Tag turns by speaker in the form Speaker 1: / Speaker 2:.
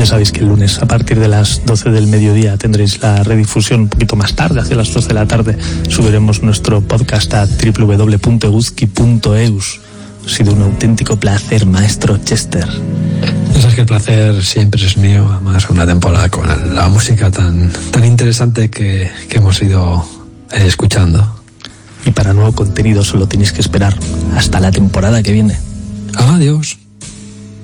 Speaker 1: Ya sabéis que el lunes a partir de las 12 del mediodía tendréis la redifusión un poquito más tarde, hacia las 12 de la tarde subiremos nuestro podcast a www.eguzki.eus. Ha sido un auténtico placer, maestro Chester.
Speaker 2: Ya sabes que el placer siempre es mío, además una temporada con la música tan interesante que hemos ido escuchando.
Speaker 1: Y para nuevo contenido solo tenéis que esperar hasta la temporada que viene.
Speaker 2: Adiós.